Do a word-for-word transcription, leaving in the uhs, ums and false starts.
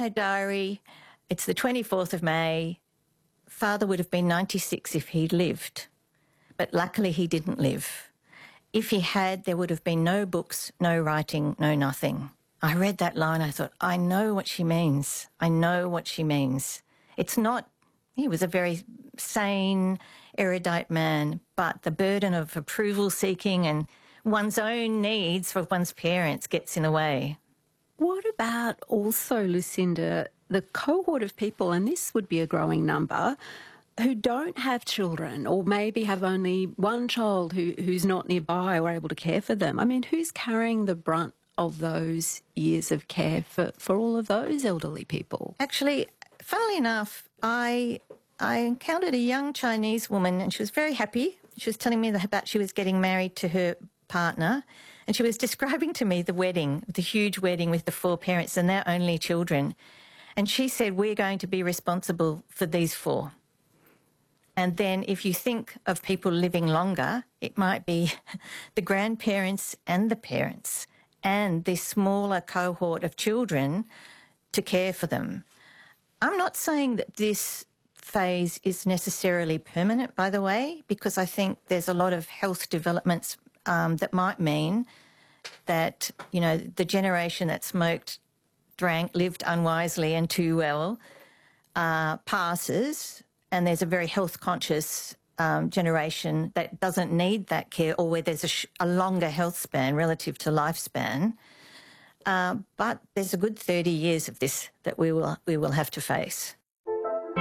her diary, it's the twenty-fourth of May. Father would have been ninety-six if he'd lived, but luckily he didn't live. If he had, there would have been no books, no writing, no nothing. I read that line, I thought, I know what she means. I know what she means. It's not, he was a very sane, erudite man, but the burden of approval seeking and one's own needs for one's parents gets in the way. What about also, Lucinda, the cohort of people, and this would be a growing number, who don't have children or maybe have only one child who, who's not nearby or able to care for them? I mean, who's carrying the brunt of those years of care for, for all of those elderly people? Actually, funnily enough, I I encountered a young Chinese woman and she was very happy. She was telling me about she was getting married to her partner, and she was describing to me the wedding, the huge wedding with the four parents and their only children. And she said, we're going to be responsible for these four. And then if you think of people living longer, it might be the grandparents and the parents and this smaller cohort of children to care for them. I'm not saying that this phase is necessarily permanent, by the way, because I think there's a lot of health developments um, that might mean that, you know, the generation that smoked, drank, lived unwisely and too well uh, passes, and there's a very health-conscious um, generation that doesn't need that care, or where there's a, sh a longer health span relative to lifespan. Uh, but there's a good thirty years of this that we will we will have to face.